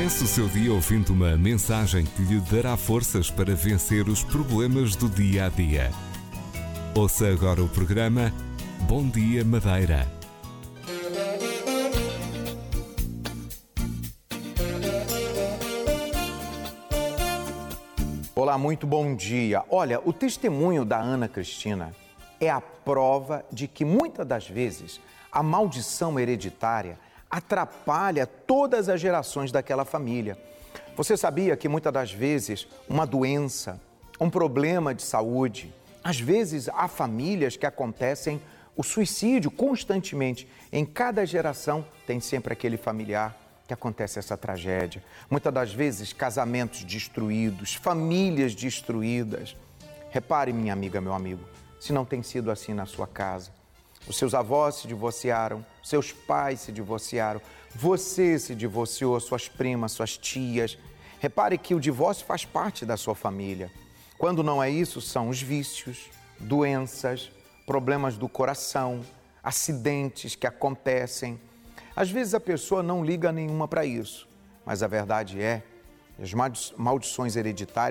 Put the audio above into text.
Comece o seu dia ouvindo uma mensagem que lhe dará forças para vencer os problemas do dia a dia. Ouça agora o programa Bom Dia Madeira. Olá, muito bom dia. Olha, o testemunho da Ana Cristina é a prova de que muitas das vezes a maldição hereditária atrapalha todas as gerações daquela família. Você sabia que muitas das vezes uma doença, um problema de saúde, às vezes há famílias que acontecem o suicídio constantemente. Em cada geração tem sempre aquele familiar que acontece essa tragédia. Muitas das vezes casamentos destruídos, famílias destruídas. Repare, minha amiga, meu amigo, se não tem sido assim na sua casa. Os seus avós se divorciaram, seus pais se divorciaram, você se divorciou, suas primas, suas tias. Repare que o divórcio faz parte da sua família. Quando não é isso, são os vícios, doenças, problemas do coração, acidentes que acontecem. Às vezes a pessoa não liga nenhuma para isso, mas a verdade é que as maldições hereditárias